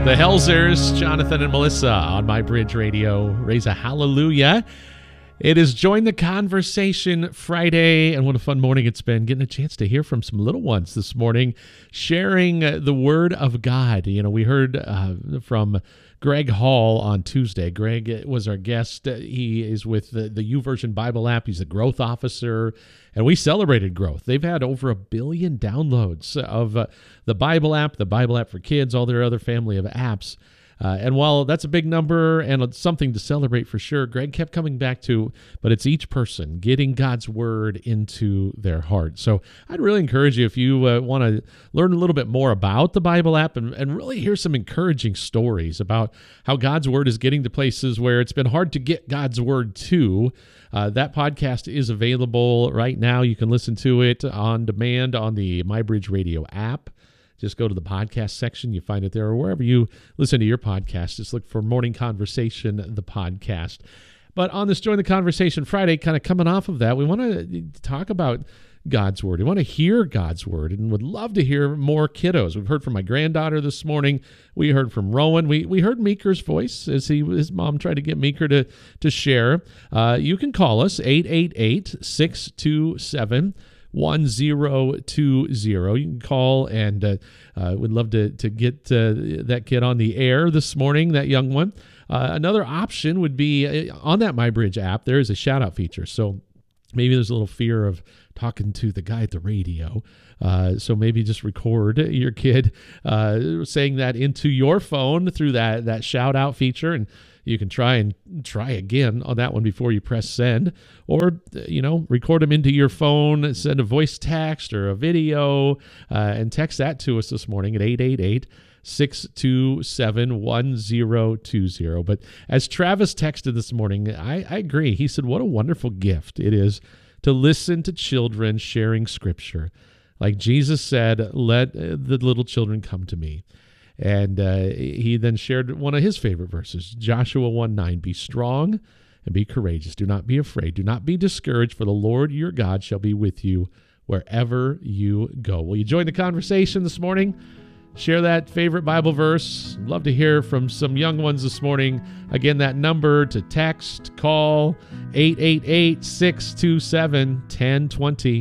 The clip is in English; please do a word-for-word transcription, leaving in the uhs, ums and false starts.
The Helsers, Jonathan and Melissa on My Bridge Radio. Raise a hallelujah. It is Join the Conversation Friday, and what a fun morning it's been, getting a chance to hear from some little ones this morning, sharing the Word of God. You know, we heard uh, from Greg Hall on Tuesday. Greg was our guest. He is with the, the YouVersion Bible app. He's a growth officer, and we celebrated growth. They've had over a billion downloads of uh, the Bible app, the Bible app for kids, all their other family of apps. Uh, and while that's a big number and it's something to celebrate for sure, Greg kept coming back to, but it's each person getting God's word into their heart. So I'd really encourage you, if you uh, want to learn a little bit more about the Bible app and, and really hear some encouraging stories about how God's word is getting to places where it's been hard to get God's word to, uh, that podcast is available right now. You can listen to it on demand on the MyBridge Radio app. Just go to the podcast section. You find it there, or wherever you listen to your podcast. Just look for Morning Conversation, the podcast. But on this Join the Conversation Friday, kind of coming off of that, we want to talk about God's Word. We want to hear God's Word and would love to hear more kiddos. We've heard from my granddaughter this morning. We heard from Rowan. We we heard Meeker's voice as he his mom tried to get Meeker to, to share. Uh, you can call us, eight eight eight, six two seven, one zero two zero. You can call, and uh, uh, we'd love to to get uh, that kid on the air this morning, that young one. Uh, another option would be uh, on that MyBridge app, there is a shout-out feature. So maybe there's a little fear of talking to the guy at the radio. Uh, so maybe just record your kid uh, saying that into your phone through that, that shout-out feature, and you can try and try again on that one before you press send, or, you know, record them into your phone, send a voice text or a video, uh, and text that to us this morning at eight eight eight, six two seven, one zero two zero. But as Travis texted this morning, I, I agree. He said, what a wonderful gift it is to listen to children sharing Scripture. Like Jesus said, let the little children come to me. And uh, he then shared one of his favorite verses, Joshua one nine, be strong and be courageous. Do not be afraid. Do not be discouraged, for the Lord your God shall be with you wherever you go. Will you join the conversation this morning? Share that favorite Bible verse. Love to hear from some young ones this morning. Again, that number to text, call, eight eight eight, six two seven, one zero two zero.